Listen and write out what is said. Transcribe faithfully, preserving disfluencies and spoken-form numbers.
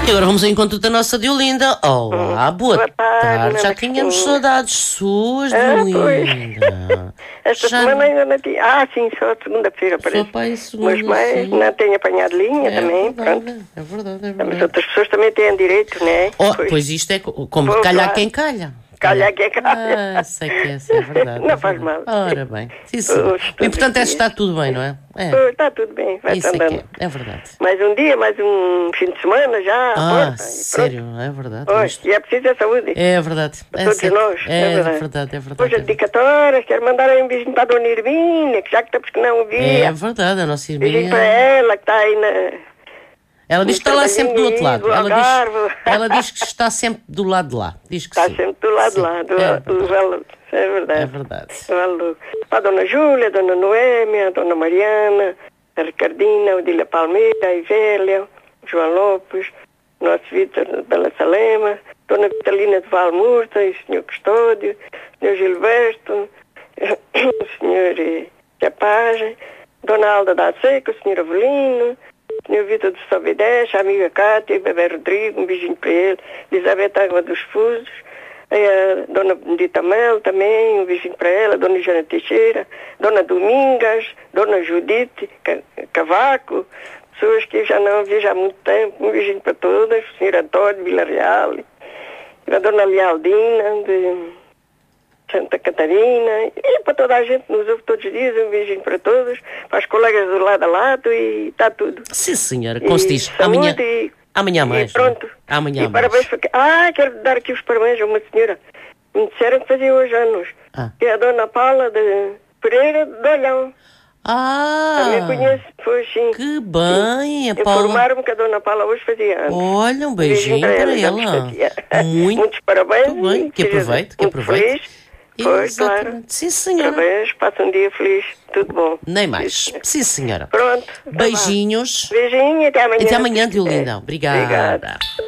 E agora vamos ao encontro da nossa Diolinda. Olá, boa, Boa tarde, tarde. Já Ana tínhamos Cristina. saudades suas, Ah, Diolinda. Esta Já- semana ainda não tinha. Ah, sim, só a segunda-feira Só parece. para aí segunda, Mas mais sim. não tenho apanhado linha É também, verdade, pronto. é verdade, é Mas verdade. outras pessoas também têm direito, não é? Oh, pois isto é co- como Pois, calhar claro. quem calha. Calhar quem calha. Ah, sei que é, sei, é verdade. Não é faz verdade. mal. Ora bem, sim, senhor. Todos, O todos importante é os estar tudo bem, não é? É, Oh, está tudo bem, vai isso é que andando. é, é verdade. Mais um dia, mais um fim de semana já à Ah, porta. e sério, é verdade. pronto. isto- Pois, e é preciso a saúde. É verdade. É, Todos certo. nós, É, é verdade. verdade, é verdade. Hoje é a dedicatória, quero mandar aí um beijinho para a Dona Irmina, que já que estamos que não verdade. via. É verdade, a nossa Beijinho para irmã. ela, que está aí na... Ela diz que está lá sempre do outro lado. Do Ela diz, Algarve. ela diz que está sempre do lado de lá. Diz que Está sim. sempre do lado Sim, de lá, do, é do verdade. Valo. É verdade. É verdade. Valo. Para a Dona Júlia, a Dona Noémia, a Dona Mariana, a Ricardina, a Odília Palmeira, a Ivélia, o João Lopes, o nosso Vítor de Bela Salema, Dona Vitalina de Valmurta, e o senhor Custódio, o senhor Gilberto, o senhor eh, Capaz, Dona Alda da Seca, o senhor Avelino, o senhor Vitor de Sobedeche, a amiga Cátia, o bebê Rodrigo, um beijinho para ele, Elizabeth Água dos Fusos, a Dona Benedita Mel também, um beijinho para ela, Dona Jana Teixeira, Dona Domingas, Dona Judite Ca- Cavaco, pessoas que já não vi já há muito tempo, um beijinho para todas, o senhor Antônio Vila Real, a Dona Lealdina de Santa Catarina, e para toda a gente que nos ouve todos os dias, um beijinho para todos, para os colegas do lado a lado e está tudo. Sim, senhora, E como se diz. saúde Amanhã, e, amanhã mais. e pronto. Amanhã e mais. parabéns para... Ah, quero dar aqui os parabéns a uma senhora. Me disseram que fazia hoje anos. Ah. Que é a Dona Paula de Pereira de Olhão. Também Ah, conheço, foi sim. que bem, a Paula. Informaram-me que a Dona Paula hoje fazia anos. Olha, um beijinho para já me ela. estadia. Muito, Muitos parabéns. muito bem. Que seja aproveite, que muito aproveite. Feliz. Pois, claro. Exatamente. Sim, senhora. Parabéns, passa um dia feliz. Tudo bom. Nem mais. Sim, senhora. Pronto. Então vá. Beijinhos. Beijinho e até amanhã. Até amanhã, Diolinda. Obrigada. Obrigada.